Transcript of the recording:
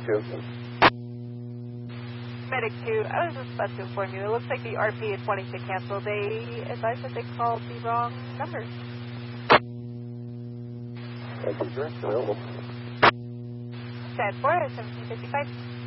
2. Medic 2, I was just about to inform you. It looks like the RP is wanting to cancel. They advised that they called the wrong number. Thank you, sir. Available. Stand for 1755.